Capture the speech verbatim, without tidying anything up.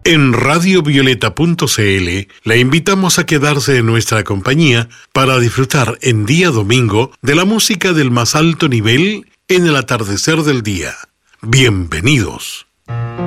En radio violeta punto c l la invitamos a quedarse en nuestra compañía para disfrutar en día domingo de la música del más alto nivel en el atardecer del día. Bienvenidos.